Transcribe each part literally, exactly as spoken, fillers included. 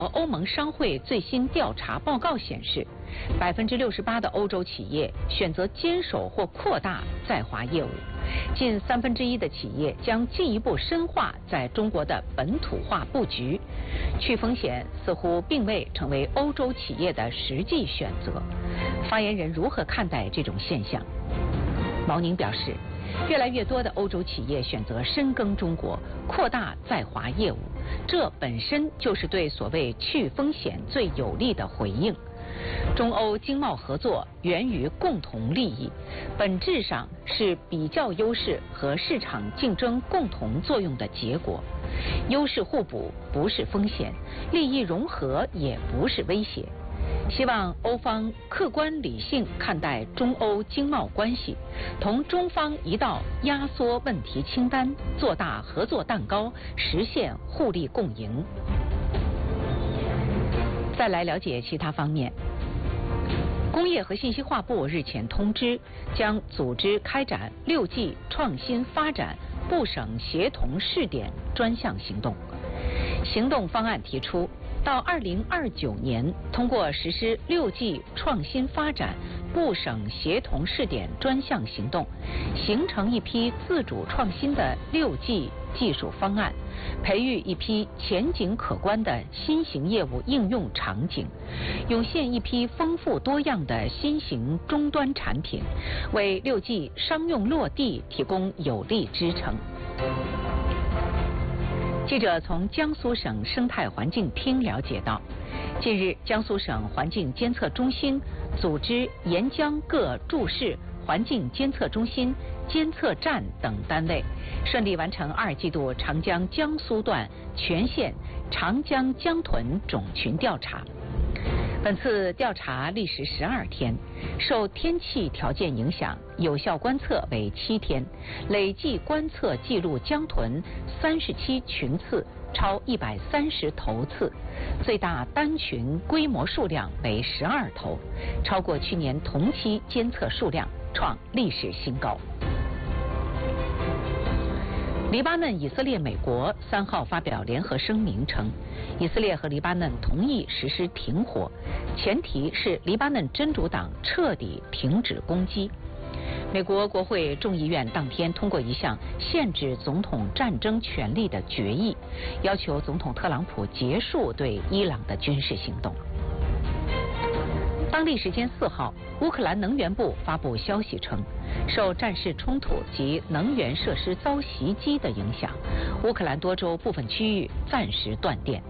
欧盟商会最新调查报告显示，百分之六十八的欧洲企业选择坚守或扩大在华业务，近三分之一的企业将进一步深化在中国的本土化布局。去风险似乎并未成为欧洲企业的实际选择。发言人如何看待这种现象？毛宁表示，越来越多的欧洲企业选择深耕中国，扩大在华业务，这本身就是对所谓去风险最有力的回应。中欧经贸合作源于共同利益，本质上是比较优势和市场竞争共同作用的结果。优势互补不是风险，利益融合也不是威胁。希望欧方客观理性看待中欧经贸关系，同中方一道压缩问题清单，做大合作蛋糕，实现互利共赢。再来了解其他方面。工业和信息化部日前通知，将组织开展六 G 创新发展部省协同试点专项行动。行动方案提出，到二零二九年，通过实施六 G 创新发展部省协同试点专项行动，形成一批自主创新的六 G 技术方案，培育一批前景可观的新型业务应用场景，涌现一批丰富多样的新型终端产品，为六 G 商用落地提供有力支撑。记者从江苏省生态环境厅了解到，近日江苏省环境监测中心组织沿江各驻市环境监测中心、监测站等单位顺利完成二季度长江江苏段全县长江江豚种群调查。本次调查历时十二天，受天气条件影响，有效观测为七天，累计观测记录江豚三十七群次，超一百三十头次，最大单群规模数量为十二头，超过去年同期监测数量，创历史新高。黎巴嫩、以色列、美国三号发表联合声明称，以色列和黎巴嫩同意实施停火，前提是黎巴嫩真主党彻底停止攻击。美国国会众议院当天通过一项限制总统战争权力的决议，要求总统特朗普结束对伊朗的军事行动。当地时间四号，乌克兰能源部发布消息称，受战事冲突及能源设施遭袭击的影响，乌克兰多州部分区域暂时断电。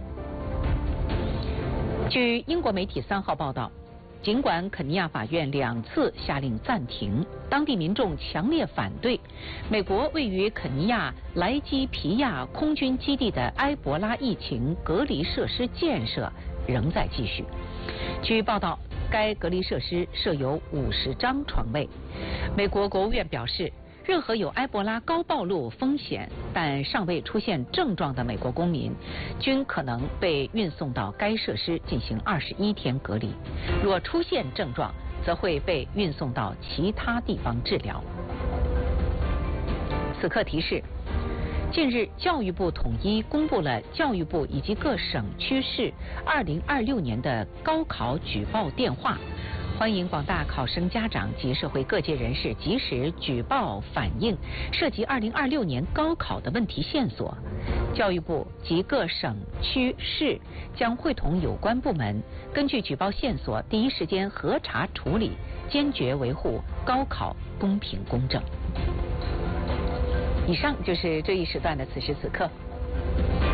据英国媒体三号报道，尽管肯尼亚法院两次下令暂停，当地民众强烈反对，美国位于肯尼亚莱基皮亚空军基地的埃博拉疫情隔离设施建设仍在继续。据报道，该隔离设施设有五十张床位。美国国务院表示，任何有埃博拉高暴露风险但尚未出现症状的美国公民，均可能被运送到该设施进行二十一天隔离。若出现症状，则会被运送到其他地方治疗。此刻提示。近日，教育部统一公布了教育部以及各省区市二零二六年的高考举报电话，欢迎广大考生家长及社会各界人士及时举报反映涉及二零二六年高考的问题线索。教育部及各省区市将会同有关部门，根据举报线索第一时间核查处理，坚决维护高考公平公正。以上就是这一时段的此时此刻。